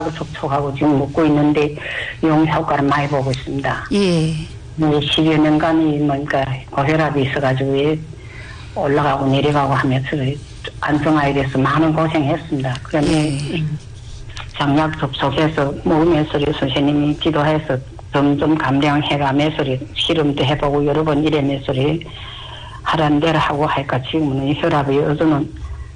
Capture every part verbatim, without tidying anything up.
접촉하고 지금 먹고 있는데 용 효과를 많이 보고 있습니다. 예. 십여 년간이 뭔가 고혈압이 있어가지고 올라가고 내려가고 하면서 안정화에 대해서 많은 고생했습니다. 그런데 예. 장약 접촉해서 먹으면서 선생님이 지도해서 점점 감량해가면서 실험도 해보고 여러 번 이러면서 하라는 대로 하고 하니까 지금은 혈압이 어제는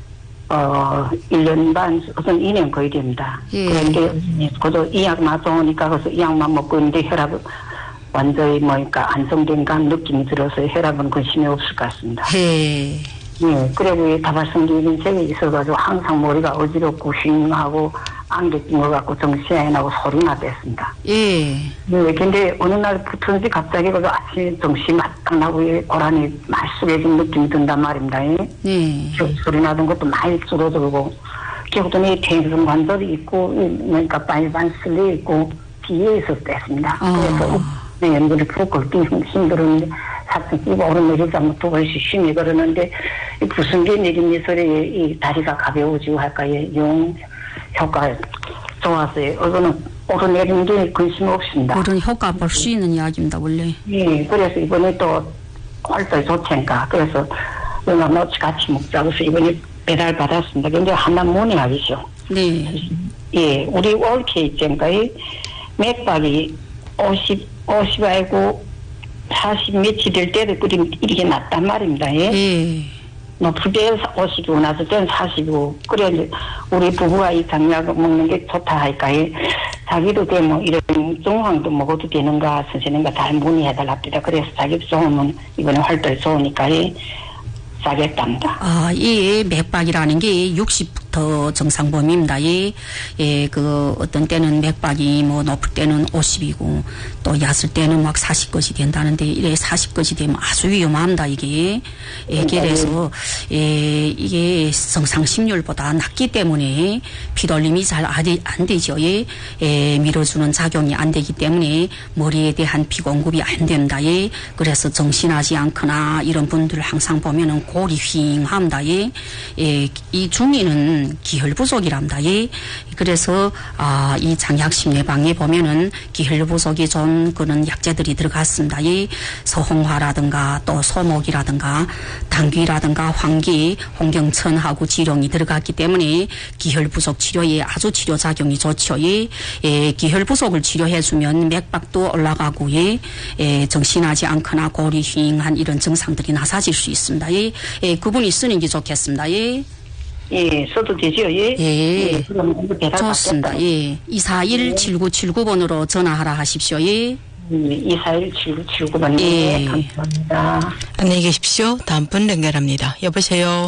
어, 일 년 반, 우선 이 년 거의 됩니다. 예. 그런데, 그래도 이약만 좋으니까, 그래서 이약만 먹고 있는데 혈압 완전히 뭐니까 안정된 감 느낌이 들어서 혈압은 근심이 없을 것 같습니다. 예. 예. 그리고 다발성기인색이 있어가지고 항상 머리가 어지럽고 윙하고 안개 낀 것 같고 정신이 안 나고 소리나 뺐습니다. 예. 예. 근데 어느 날 붙은지 갑자기 그 아침에 정신이 막 나고 고라니 많이 숙여진 느낌이 든단 말입니다. 예. 예. 소리 나던 것도 많이 줄어들고, 기억도니 대중 관절이 있고, 그러니까 빨간 슬리 있고, 뒤에 있었습니다. 아. 그래서, 네, 연구를 푹 걷기 힘들었는데, 사실 끼고 오른내리자 두 번씩 심히 그러는데, 이 부승기 내리면서 이 다리가 가벼워지고 할까, 용 효과 좋았어요. 이거는 오르내리는 게 근심 없습니다. 그런 효과 볼 수 있는 이야기입니다, 원래. 예, 그래서 이번에 또 활동이 좋다니까. 그래서 누나 너치 같이 먹자고 해서 이번에 배달 받았습니다. 근데 하나 문의하기죠. 네. 예, 우리 올케 있잖아요. 맥박이 오십, 오십 아니고 사십 며칠 될 때도 그림 이렇게 났단 말입니다. 예. 예. 높을 때 오십이고 나서 때는 사십이고 그래 우리 부부가 이 장약 먹는 게 좋다 하니까 자기도 되면 이런 정황도 먹어도 되는가 선생님과 다 문의해달랍니다. 그래서 자기도 좋으면 이번에 활동이 좋으니까 싸겠답니다. 아, 이 맥박이라는 게 육십부터 정상 범위입니다. 예, 예, 그 어떤 때는 맥박이 뭐 높을 때는 오십이고 또 얕을 때는 막 사십 것이 된다는데 이래 사십 것이 되면 아주 위험합니다. 이게. 예, 그래서 예, 이게 정상 심률보다 낮기 때문에 피돌림이 잘 안 되죠. 예, 예, 밀어주는 작용이 안 되기 때문에 머리에 대한 피 공급이 안 된다. 예, 그래서 정신하지 않거나 이런 분들 항상 보면은 골이 휑합니다. 예. 예, 이 중이는 기혈 부족이랍니다. 예. 그래서 아, 이 장약심 예방에 보면은 기혈 부족이 좀 그런 약재들이 들어갔습니다. 예. 서홍화라든가 또 소목이라든가 당귀라든가 황기, 홍경천하고 지룡이 들어갔기 때문에 기혈 부족 치료에 아주 치료 작용이 좋죠. 예. 예, 기혈 부족을 치료해주면 맥박도 올라가고 예, 예, 정신하지 않거나 골이 휑한 이런 증상들이 나사질 수 있습니다. 예. 예, 그분이 쓰는 게 좋겠습니다. 예. 예, 써도 되죠. 예. 예. 예, 그럼 배달 좋습니다. 받겠다. 예. 이사일 칠구칠구 번으로 전화하라 하십시오. 예. 이사일 칠구칠구 번. 예. 예. 감사합니다. 안녕히 계십시오. 다음 분 연결합니다. 여보세요.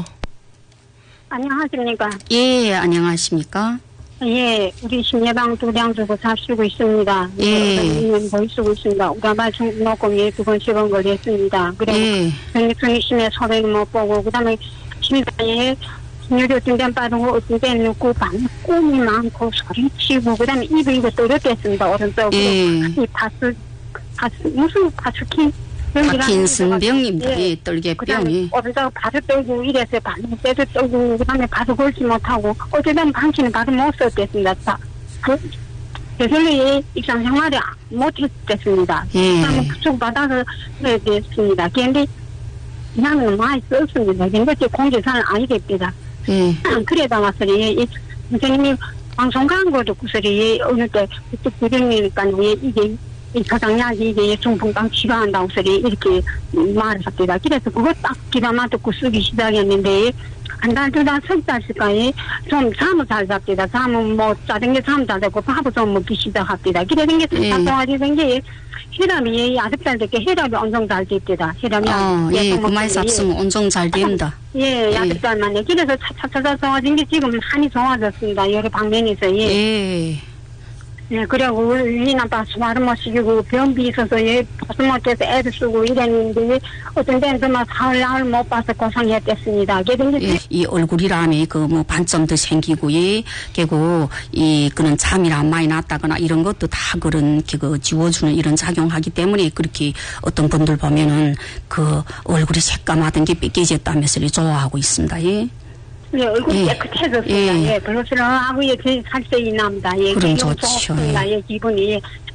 안녕하십니까. 예, 안녕하십니까. 예, 우리 심예방 두 량 주고 잡수고 있습니다. 예. 거의 쓰고 있습니다. 우다발 중노금에 두 번, 세 번 걸렸습니다. 그래, 예. 중심에 소리를 못 보고, 그 다음에 심장에 심혈이 어떤 데는 빠르고, 어떤 데는 눕고, 꿈이 많고, 소리치고, 그 다음에 입이 이거 떨어졌습니다. 오른쪽으로. 예. 이 파스, 파스, 무슨 파스킨? 파킨슨 병입니다. 예, 떨개병이. 어디다가 발을 떨고 이래서 발을 때도 떨고 그다음에 발을 걸지 못하고 어쩌면 방치는 발을 못 썼댔습니다. 그 대설리 일상생활을 못했댔습니다. 예. 그다음에 그쪽 받아서 해야 됐습니다. 그런데 그냥 많이 썼습니다. 근데 제 공개사는 아니겠습니다. 예. 그래다가 소리 선생님이 방송 광고 듣고 소리 어느 때 또 그러니까 이게 이 저장약이 이게 중풍방 치료한다고 소리 이렇게 말을 합니다. 그래서 그거 딱 기다만 듣고 쓰기 시작했는데 한 달, 두 달, 석 달씩까지 좀 잠을 잘 잡니다. 잠은 뭐 짜증게 잠 잘 자고 밥을 좀 먹기 시작합니다. 그래서 이게 예. 상상하게 된 게 혈압이 아직 잘 됐게 혈압이 엄청 잘 됩니다. 혈압이 어, 예, 그 많이 잡수면 온종 잘 됩니다. 예, 야득 잘만요. 그래서 차차차차 좋아진 게 지금 많이 좋아졌습니다. 여러 방면에서. 예. 예. 예, 그리고 우리는 아빠 수화를 못 시키고 변비 있어서 예, 버스 못해서 애들 쓰고 이랬는데 어떤 데는 정말 사흘 나흘 못 봐서 고생했댔습니다. 예, 이 얼굴이라면 그 뭐 반점도 생기고 예, 그리고 이 그런 잠이나 많이 났다거나 이런 것도 다 그런 그 지워주는 이런 작용하기 때문에 그렇게 어떤 분들 보면은 그 얼굴이 새까마든 게 뺏겨졌다면서 좋아하고 있습니다. 예. 예, 얼굴이 예. 깨끗해졌습니다. 예. 예, 별로스러하고 예, 제 살색이 납니다. 예, 그럼 기분 좋죠. 좋습니다. 예. 예, 기분이